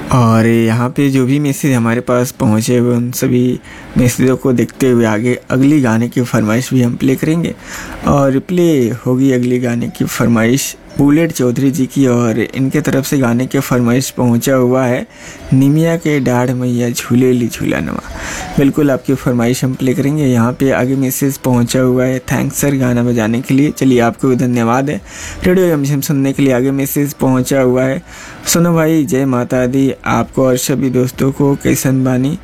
और यहाँ पे जो भी मैसेज हमारे पास पहुँचे हुए उन सभी मैसेजों को देखते हुए आगे अगली गाने की फरमाइश भी हम प्ले करेंगे। और प्ले होगी अगली गाने की फरमाइश बुलेट चौधरी जी की, और इनके तरफ से गाने के फरमाइश पहुंचा हुआ है निमिया के डाढ़ मैया झूले ली झूला नवा। बिल्कुल आपकी फरमाइश हम प्ले करेंगे। यहाँ पे आगे मैसेज पहुंचा हुआ है, थैंक्स सर गाना बजाने के लिए। चलिए आपको भी धन्यवाद है रेडियो एमसीएम सुनने के लिए। आगे मैसेज पहुंचा हुआ है, सुनो भाई जय माता दी आपको और सभी दोस्तों को, कैसन बानी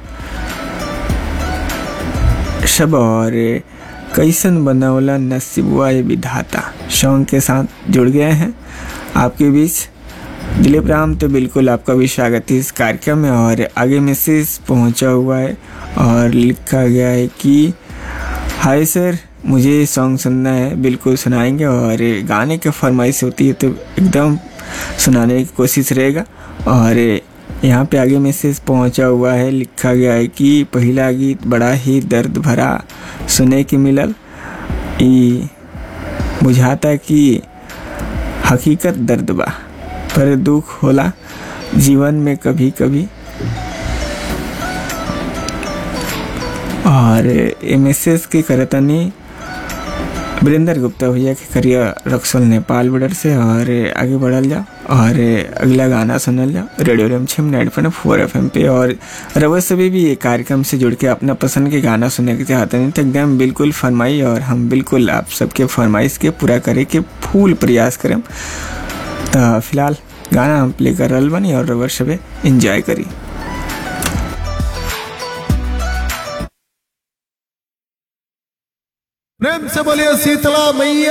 शब और कैसन बनावला नसीबुआ ये विधाता सॉन्ग के साथ जुड़ गए हैं आपके बीच। दिलीप राम, तो बिल्कुल आपका भी स्वागत है इस कार्यक्रम में। और आगे मैसेज पहुंचा हुआ है और लिखा गया है कि हाय सर मुझे सॉन्ग सुनना है, बिल्कुल सुनाएंगे। और गाने की फरमाइश होती है तो एकदम सुनाने की कोशिश रहेगा। और यहाँ पे आगे मैसेज पहुंचा हुआ है, लिखा गया है कि पहला गीत बड़ा ही दर्द भरा सुने की मिलल, ई बुझाता कि हकीकत दर्द बा पर दुख होला जीवन में कभी कभी। और मैसेज के करतनी वीरेंद्र गुप्ता भैया के करिया रक्सौल नेपाल बॉर्डर से। और आगे बढ़ल जाओ और अगला गाना सुनल जाओ रेडियो एमसीएम 90.4 FM पे। और रवा सभी भी ये कार्यक्रम से जुड़ के अपना पसंद के गाना सुनने के चाहते हैं तो एकदम बिल्कुल फरमाई, और हम बिल्कुल आप सबके फरमाइश के पूरा करे के फुल प्रयास करें। तो फिलहाल गाना हम प्ले कर रहा बनी और रवा सभी इंजॉय करी। प्रेम से बोलिए शीतला मैया